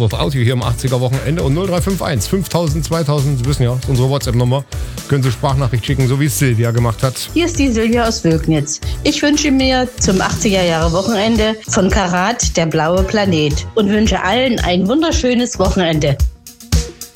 with Audio hier im 80er Wochenende und 0351 5000 2000, Sie wissen ja, ist unsere WhatsApp-Nummer. Können Sie Sprachnachricht schicken, so wie es Silvia gemacht hat. Hier ist die Silvia aus Wögnitz. Ich wünsche mir zum 80er Jahre Wochenende von Karat der blaue Planet und wünsche allen ein wunderschönes Wochenende.